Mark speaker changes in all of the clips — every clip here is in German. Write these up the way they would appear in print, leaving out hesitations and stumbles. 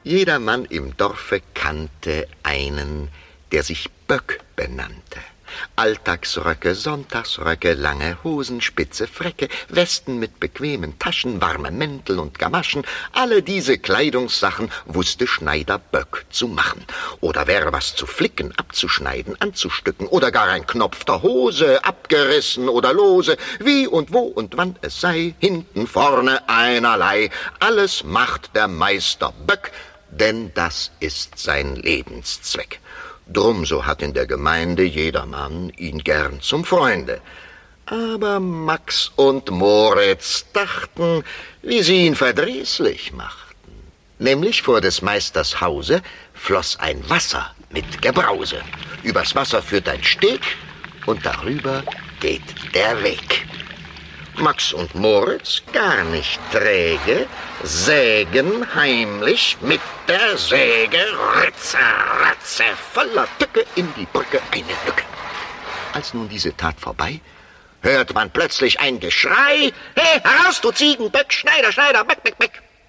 Speaker 1: Jedermann im Dorfe kannte einen, der sich Böck benannte. Alltagsröcke, Sonntagsröcke, lange Hosen, spitze Fräcke, Westen mit bequemen Taschen, warme Mäntel und Gamaschen, alle diese Kleidungssachen wusste Schneider Böck zu machen. Oder wäre was zu flicken, abzuschneiden, anzustücken, oder gar ein Knopf der Hose, abgerissen oder lose, wie und wo und wann es sei, hinten, vorne, einerlei. Alles macht der Meister Böck, denn das ist sein Lebenszweck. Drum, so hat in der Gemeinde jedermann ihn gern zum Freunde. Aber Max und Moritz dachten, wie sie ihn verdrießlich machten. Nämlich vor des Meisters Hause floss ein Wasser mit Gebrause. Übers Wasser führt ein Steg und darüber geht der Weg. Max und Moritz, gar nicht träge, sägen heimlich mit der Säge, Ritze, Ratze, voller Tücke in die Brücke eine Lücke. Als nun diese Tat vorbei, hört man plötzlich ein Geschrei: Hey, heraus, du Ziegenböck, Schneider, Schneider, Böck, Böck, Böck!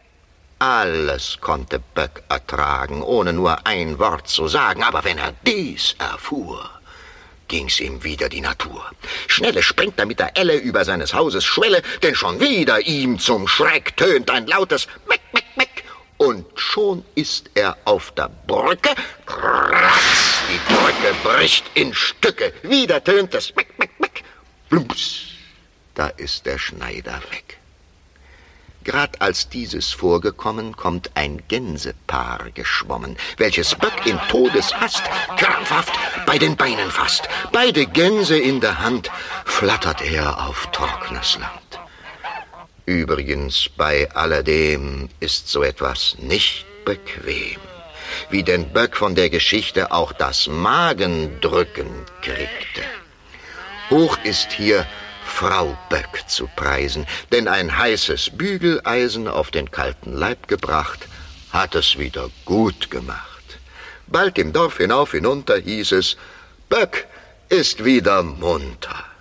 Speaker 1: Alles konnte Böck ertragen, ohne nur ein Wort zu sagen, aber wenn er dies erfuhr, ging's ihm wieder die Natur. Schnelle springt er mit der Elle über seines Hauses Schwelle, denn schon wieder ihm zum Schreck tönt ein lautes Meck, Meck, Meck. Und schon ist er auf der Brücke. Kratz, die Brücke bricht in Stücke. Wieder tönt es Meck, Meck, Meck. Plumps, da ist der Schneider weg. Grad als dieses vorgekommen, kommt ein Gänsepaar geschwommen, welches Böck in Todeshast krampfhaft bei den Beinen fasst. Beide Gänse in der Hand flattert er auf trockenes Land. Übrigens, bei alledem ist so etwas nicht bequem, wie denn Böck von der Geschichte auch das Magendrücken kriegte. Hoch ist hier Frau Böck zu preisen, denn ein heißes Bügeleisen auf den kalten Leib gebracht, hat es wieder gut gemacht. Bald im Dorf hinauf hinunter hieß es, Böck ist wieder munter.